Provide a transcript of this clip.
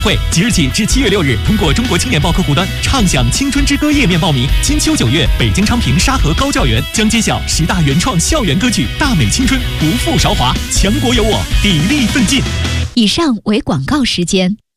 会即日起至7月6日，通过中国青年报客户端畅享青春之歌页面报名。金秋9月，北京昌平沙河高教园将揭晓10大原创校园歌曲，大美青春，不负韶华，强国有我，砥砺奋进。 以上为广告时间。